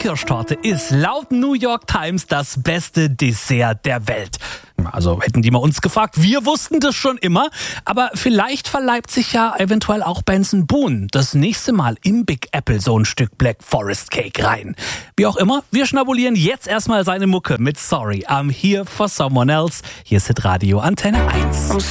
Kirschtorte ist laut New York Times das beste Dessert der Welt. Also hätten die mal uns gefragt, wir wussten das schon immer. Aber vielleicht verleibt sich ja eventuell auch Benson Boone das nächste Mal im Big Apple so ein Stück Black Forest Cake rein. Wie auch immer, wir schnabulieren jetzt erstmal seine Mucke mit Sorry, I'm Here for Someone Else. Hier ist Hitradio Antenne 1.